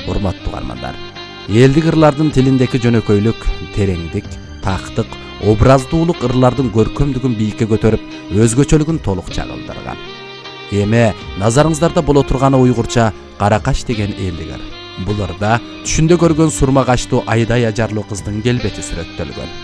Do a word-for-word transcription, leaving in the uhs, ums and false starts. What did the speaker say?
урматтуу угармандар. Элдик ырлардын тилиндеги жөнөкөйлүк, тереңдик, тактык, образдуулук ырлардын көркөмдүгүн бийикке көтөрүп, өзгөчөлүгүн толук чагылдырган. Эми назарыңыздарда боло турганы уйгурча Каракаш деген элдик ыр. Бул ырда түшүндө көргөн сурма качтуу айдай ажарлуу кыздын келбети сүрөттөлгөн.